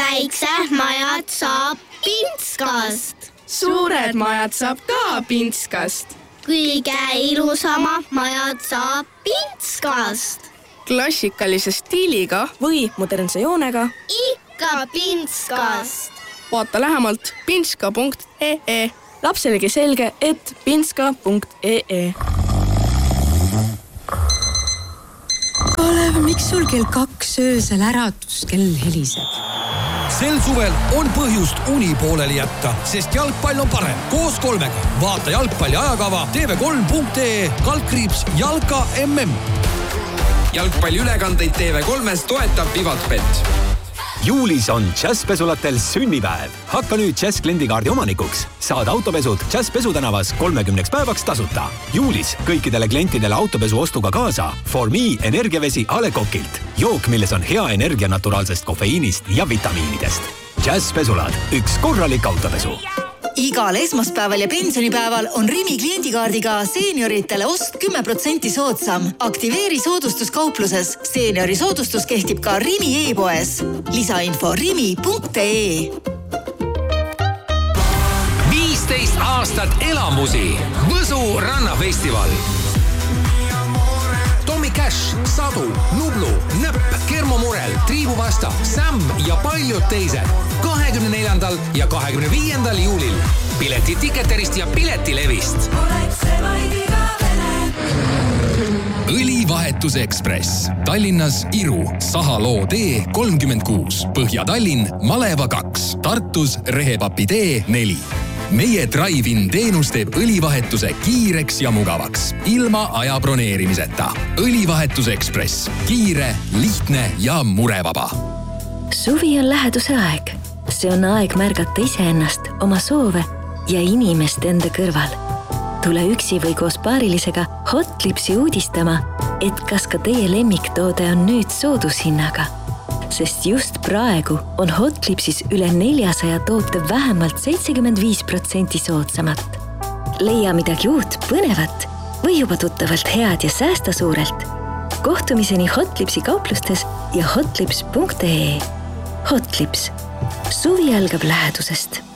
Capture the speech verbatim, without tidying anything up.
väiksed majad saab Pintskast. Suured majad saab ka Pintskast. Kõige ilusamad majad saab Pintskast. Klassikalise stiiliga või modernse joonega ikka Pintskast. Vaata lähemalt pintska punkt ee. Lapselegi selge, et pintska punkt ee. Kalev, miks sul kell kaks öösel äratuskell heliseb? Sel suvel on põhjust uni pooleli jätta, sest jalgpall on parem. Koos kolmega. Vaata jalgpalli ajakava tv kolm punkt ee, kaldkriips jalka M M. Jalgpalli ülekandeid tv kolmes toetab Vivatbet. Juulis on Jazzpesulatel sünnipäev. Hakka nüüd Jazz kliendikaardi omanikuks. Saad autopesud Jazzpesu tänavas kolmekümneks päevaks tasuta. Juulis kõikidele klientidele autopesu ostuga kaasa For Me energiavesi A Le Coqilt. Jook, milles on hea energia naturaalsest kofeiinist ja vitamiinidest. Jazzpesulad, üks korralik autopesu. Igal esmaspäeval ja pensionipäeval on Rimi kliendikaardiga seenioritele ost kümme protsenti soodsam. Aktiveeri soodustus kaupluses. Seeniori soodustus kehtib ka Rimi e-poes. Lisainfo rimi punkt ee. viisteist aastat elamusi. Võsu rannafestival. Tommy Cash, Sadu, Nublu, Näpp, Kermo Murel, Triibu Vasta, Sam ja paljud teised. kahekümne neljandal ja kahekümne viiendal juulil. Piletid Tiketerist ja Piletilevist. Õlivahetus Ekspress. Tallinnas Iru, Sahaloo tee kolmkümmend kuus. Põhja-Tallinn, Maleva kaks. Tartus Rehepapi tee neli. Meie Drive-in teenus teeb õlivahetuse kiireks ja mugavaks, ilma aja broneerimiseta. Õlivahetus Ekspress. Kiire, lihtne ja murevaba. Suvi on läheduse aeg. See on aeg märgata iseennast, oma soove ja inimest enda kõrval. Tule üksi või koos paarilisega Hotlipsi uudistama, et kas ka teie lemmiktoode on nüüd soodushinnaga. Sest just praegu on Hotlipsis üle neljasaja toote vähemalt seitsekümmend viis protsenti soodsamat. Leia midagi uut, põnevat või juba tuttavalt head ja säästa suurelt. Kohtumiseni Hotlipsi kauplustes ja hotlips punkt ee. Hotlips. Suvi algab lähedusest.